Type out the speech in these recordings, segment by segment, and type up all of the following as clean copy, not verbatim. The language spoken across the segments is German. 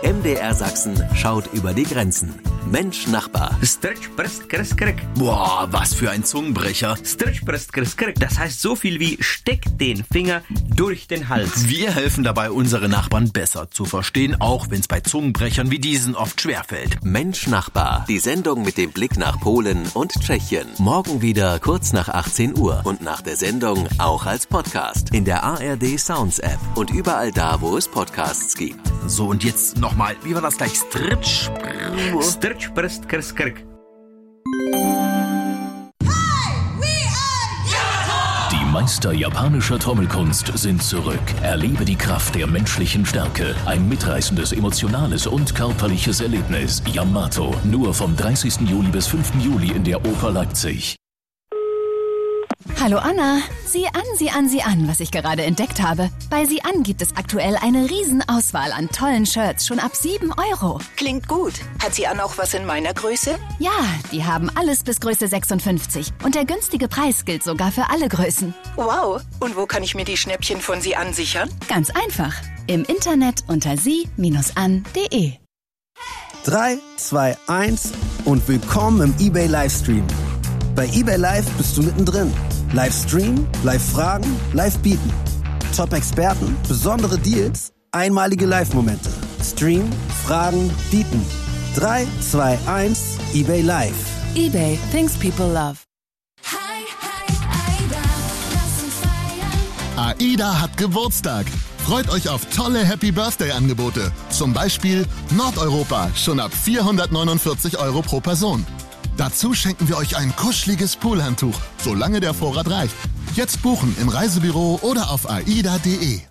MDR Sachsen schaut über die Grenzen. Mensch Nachbar. Boah, was für ein Zungenbrecher. Das heißt so viel wie steck den Finger durch den Hals. Wir helfen dabei, unsere Nachbarn besser zu verstehen, auch wenn es bei Zungenbrechern wie diesen oft schwerfällt. Mensch Nachbar. Die Sendung mit dem Blick nach Polen und Tschechien. Morgen wieder kurz nach 18 Uhr und nach der Sendung auch als Podcast in der ARD Sounds App und überall da, wo es Podcasts gibt. So, und jetzt nochmal, wie war das gleich? Die Meister japanischer Trommelkunst sind zurück. Erlebe die Kraft der menschlichen Stärke. Ein mitreißendes, emotionales und körperliches Erlebnis. Yamato. Nur vom 30. Juli bis 5. Juli in der Oper Leipzig. Hallo Anna, sieh an, was ich gerade entdeckt habe. Bei Sieh an gibt es aktuell eine Riesenauswahl an tollen Shirts, schon ab 7 €. Klingt gut. Hat Sieh an auch was in meiner Größe? Ja, die haben alles bis Größe 56 und der günstige Preis gilt sogar für alle Größen. Wow, und wo kann ich mir die Schnäppchen von Sieh an sichern? Ganz einfach, im Internet unter sie-an.de. 3, 2, 1 und willkommen im eBay Livestream. Bei eBay Live bist du mittendrin. Livestream, Live-Fragen, Live-Bieten. Top-Experten, besondere Deals, einmalige Live-Momente. Stream, Fragen, Bieten. 3, 2, 1, eBay Live. eBay, things people love. AIDA hat Geburtstag. Freut euch auf tolle Happy-Birthday-Angebote. Zum Beispiel Nordeuropa, schon ab 449 € pro Person. Dazu schenken wir euch ein kuscheliges Poolhandtuch, solange der Vorrat reicht. Jetzt buchen im Reisebüro oder auf aida.de.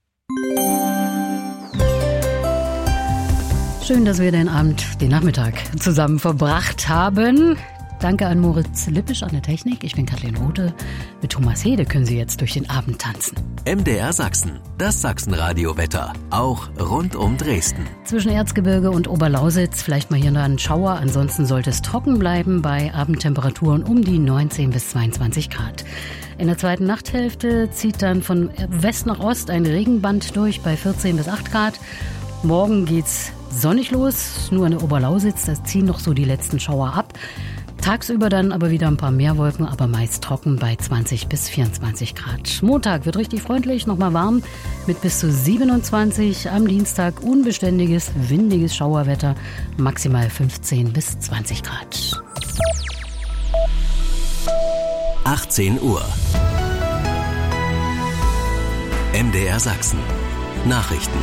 Schön, dass wir den Nachmittag zusammen verbracht haben. Danke an Moritz Lippisch an der Technik. Ich bin Kathleen Rothe. Mit Thomas Hede können Sie jetzt durch den Abend tanzen. MDR Sachsen, das Sachsenradio-Wetter, auch rund um Dresden. Zwischen Erzgebirge und Oberlausitz vielleicht mal hier noch ein Schauer. Ansonsten sollte es trocken bleiben bei Abendtemperaturen um die 19 bis 22 Grad. In der zweiten Nachthälfte zieht dann von West nach Ost ein Regenband durch bei 14 bis 8 Grad. Morgen geht's sonnig los, nur an der Oberlausitz, da ziehen noch so die letzten Schauer ab. Tagsüber dann aber wieder ein paar mehr Wolken, aber meist trocken bei 20 bis 24 Grad. Montag wird richtig freundlich, nochmal warm mit bis zu 27. Am Dienstag unbeständiges, windiges Schauerwetter, maximal 15 bis 20 Grad. 18 Uhr. MDR Sachsen. Nachrichten.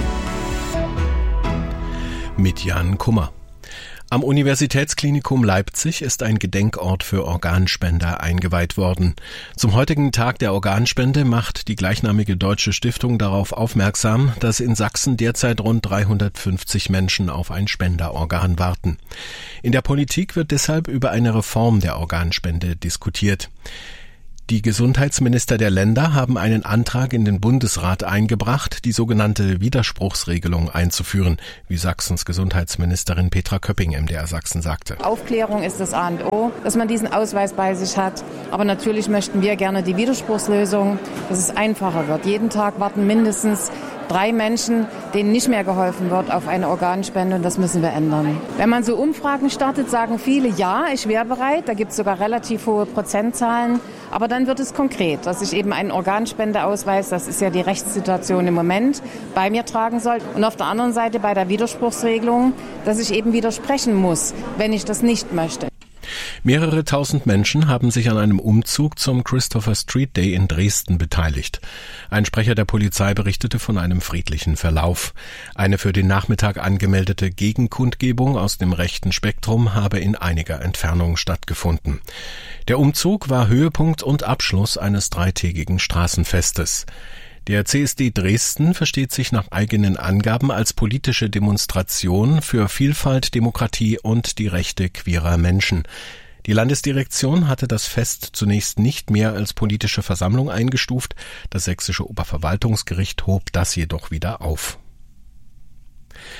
Mit Jan Kummer. Am Universitätsklinikum Leipzig ist ein Gedenkort für Organspender eingeweiht worden. Zum heutigen Tag der Organspende macht die gleichnamige Deutsche Stiftung darauf aufmerksam, dass in Sachsen derzeit rund 350 Menschen auf ein Spenderorgan warten. In der Politik wird deshalb über eine Reform der Organspende diskutiert. Die Gesundheitsminister der Länder haben einen Antrag in den Bundesrat eingebracht, die sogenannte Widerspruchsregelung einzuführen, wie Sachsens Gesundheitsministerin Petra Köpping MDR Sachsen sagte. Aufklärung ist das A und O, dass man diesen Ausweis bei sich hat. Aber natürlich möchten wir gerne die Widerspruchslösung, dass es einfacher wird. Jeden Tag warten mindestens 3 Menschen, denen nicht mehr geholfen wird, auf eine Organspende, und das müssen wir ändern. Wenn man so Umfragen startet, sagen viele, ja, ich wäre bereit, da gibt es sogar relativ hohe Prozentzahlen, aber dann wird es konkret, dass ich eben einen Organspendeausweis, das ist ja die Rechtssituation im Moment, bei mir tragen soll. Und auf der anderen Seite bei der Widerspruchsregelung, dass ich eben widersprechen muss, wenn ich das nicht möchte. Mehrere tausend Menschen haben sich an einem Umzug zum Christopher Street Day in Dresden beteiligt. Ein Sprecher der Polizei berichtete von einem friedlichen Verlauf. Eine für den Nachmittag angemeldete Gegenkundgebung aus dem rechten Spektrum habe in einiger Entfernung stattgefunden. Der Umzug war Höhepunkt und Abschluss eines 3-tägigen Straßenfestes. Der CSD Dresden versteht sich nach eigenen Angaben als politische Demonstration für Vielfalt, Demokratie und die Rechte queerer Menschen. Die Landesdirektion hatte das Fest zunächst nicht mehr als politische Versammlung eingestuft. Das sächsische Oberverwaltungsgericht hob das jedoch wieder auf.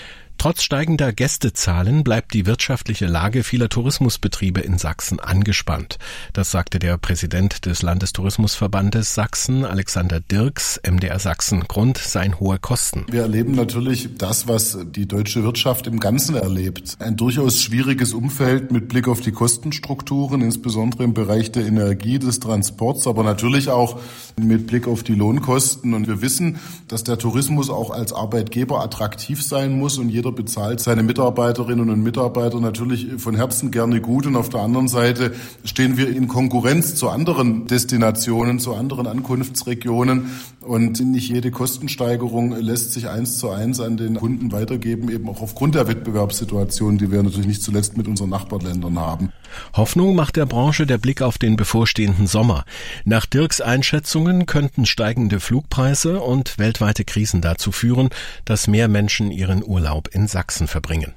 Trotz steigender Gästezahlen bleibt die wirtschaftliche Lage vieler Tourismusbetriebe in Sachsen angespannt. Das sagte der Präsident des Landestourismusverbandes Sachsen, Alexander Dirks, MDR Sachsen. Grund seien hohe Kosten. Wir erleben natürlich das, was die deutsche Wirtschaft im Ganzen erlebt. Ein durchaus schwieriges Umfeld mit Blick auf die Kostenstrukturen, insbesondere im Bereich der Energie, des Transports, aber natürlich auch mit Blick auf die Lohnkosten. Und wir wissen, dass der Tourismus auch als Arbeitgeber attraktiv sein muss und jeder bezahlt seine Mitarbeiterinnen und Mitarbeiter natürlich von Herzen gerne gut. Und auf der anderen Seite stehen wir in Konkurrenz zu anderen Destinationen, zu anderen Ankunftsregionen. Und nicht jede Kostensteigerung lässt sich 1:1 an den Kunden weitergeben, eben auch aufgrund der Wettbewerbssituation, die wir natürlich nicht zuletzt mit unseren Nachbarländern haben. Hoffnung macht der Branche der Blick auf den bevorstehenden Sommer. Nach Dirks Einschätzungen könnten steigende Flugpreise und weltweite Krisen dazu führen, dass mehr Menschen ihren Urlaub in Sachsen verbringen.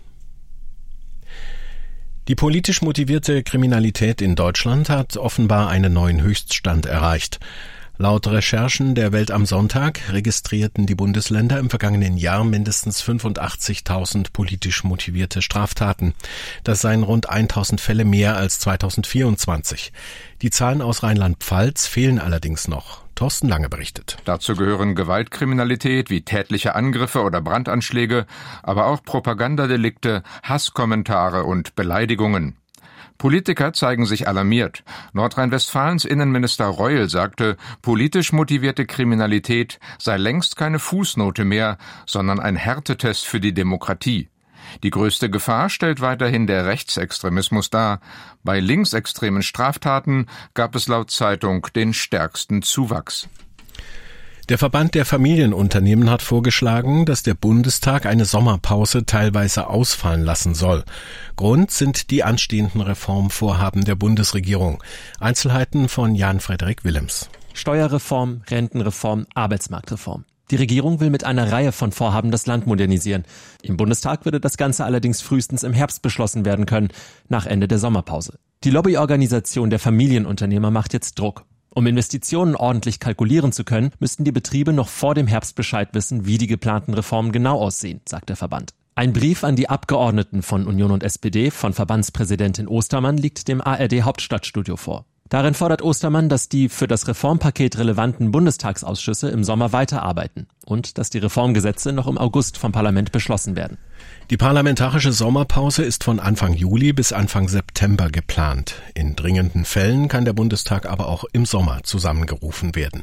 Die politisch motivierte Kriminalität in Deutschland hat offenbar einen neuen Höchststand erreicht. Laut Recherchen der Welt am Sonntag registrierten die Bundesländer im vergangenen Jahr mindestens 85.000 politisch motivierte Straftaten. Das seien rund 1.000 Fälle mehr als 2024. Die Zahlen aus Rheinland-Pfalz fehlen allerdings noch. Thorsten Lange berichtet. Dazu gehören Gewaltkriminalität wie tätliche Angriffe oder Brandanschläge, aber auch Propagandadelikte, Hasskommentare und Beleidigungen. Politiker zeigen sich alarmiert. Nordrhein-Westfalens Innenminister Reul sagte, politisch motivierte Kriminalität sei längst keine Fußnote mehr, sondern ein Härtetest für die Demokratie. Die größte Gefahr stellt weiterhin der Rechtsextremismus dar. Bei linksextremen Straftaten gab es laut Zeitung den stärksten Zuwachs. Der Verband der Familienunternehmen hat vorgeschlagen, dass der Bundestag eine Sommerpause teilweise ausfallen lassen soll. Grund sind die anstehenden Reformvorhaben der Bundesregierung. Einzelheiten von Jan-Frederik Willems. Steuerreform, Rentenreform, Arbeitsmarktreform. Die Regierung will mit einer Reihe von Vorhaben das Land modernisieren. Im Bundestag würde das Ganze allerdings frühestens im Herbst beschlossen werden können, nach Ende der Sommerpause. Die Lobbyorganisation der Familienunternehmer macht jetzt Druck. Um Investitionen ordentlich kalkulieren zu können, müssten die Betriebe noch vor dem Herbst Bescheid wissen, wie die geplanten Reformen genau aussehen, sagt der Verband. Ein Brief an die Abgeordneten von Union und SPD von Verbandspräsidentin Ostermann liegt dem ARD-Hauptstadtstudio vor. Darin fordert Ostermann, dass die für das Reformpaket relevanten Bundestagsausschüsse im Sommer weiterarbeiten und dass die Reformgesetze noch im August vom Parlament beschlossen werden. Die parlamentarische Sommerpause ist von Anfang Juli bis Anfang September geplant. In dringenden Fällen kann der Bundestag aber auch im Sommer zusammengerufen werden.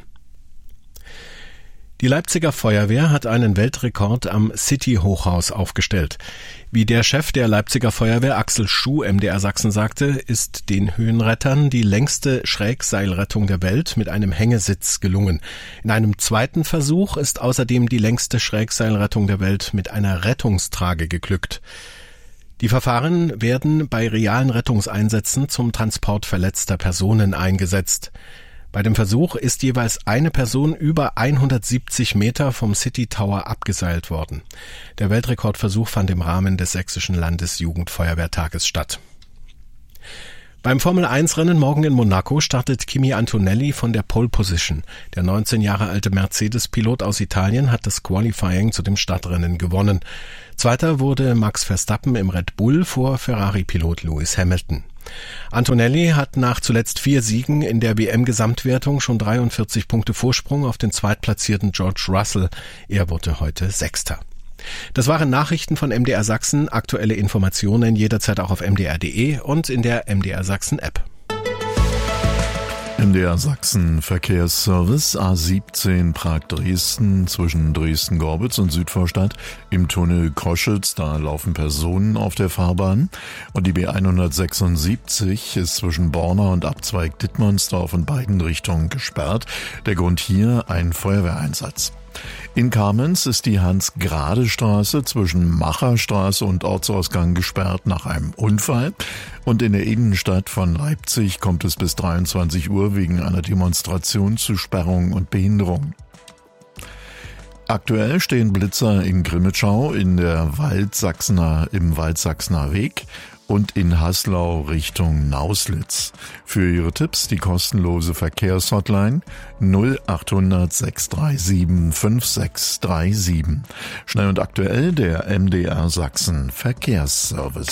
Die Leipziger Feuerwehr hat einen Weltrekord am City-Hochhaus aufgestellt. Wie der Chef der Leipziger Feuerwehr Axel Schuh MDR Sachsen sagte, ist den Höhenrettern die längste Schrägseilrettung der Welt mit einem Hängesitz gelungen. In einem zweiten Versuch ist außerdem die längste Schrägseilrettung der Welt mit einer Rettungstrage geglückt. Die Verfahren werden bei realen Rettungseinsätzen zum Transport verletzter Personen eingesetzt. Bei dem Versuch ist jeweils eine Person über 170 Meter vom City Tower abgeseilt worden. Der Weltrekordversuch fand im Rahmen des Sächsischen Landesjugendfeuerwehrtages statt. Beim Formel-1-Rennen morgen in Monaco startet Kimi Antonelli von der Pole Position. Der 19 Jahre alte Mercedes-Pilot aus Italien hat das Qualifying zu dem Startrennen gewonnen. Zweiter wurde Max Verstappen im Red Bull vor Ferrari-Pilot Lewis Hamilton. Antonelli hat nach zuletzt 4 Siegen in der WM-Gesamtwertung schon 43 Punkte Vorsprung auf den zweitplatzierten George Russell. Er wurde heute Sechster. Das waren Nachrichten von MDR Sachsen. Aktuelle Informationen jederzeit auch auf mdr.de und in der MDR Sachsen App. MDR Sachsen Verkehrsservice A17 Prag-Dresden zwischen Dresden-Gorbitz und Südvorstadt im Tunnel Koschitz, da laufen Personen auf der Fahrbahn. Und die B176 ist zwischen Borna und Abzweig Dittmannsdorf in beiden Richtungen gesperrt. Der Grund hier ein Feuerwehreinsatz. In Kamenz ist die Hans-Grade-Straße zwischen Macherstraße und Ortsausgang gesperrt nach einem Unfall. Und in der Innenstadt von Leipzig kommt es bis 23 Uhr wegen einer Demonstration zu Sperrungen und Behinderungen. Aktuell stehen Blitzer in Grimmitschau im Waldsachsener Weg und in Haslau Richtung Nauslitz. Für Ihre Tipps die kostenlose Verkehrshotline 0800 637 5637. Schnell und aktuell der MDR Sachsen Verkehrsservice.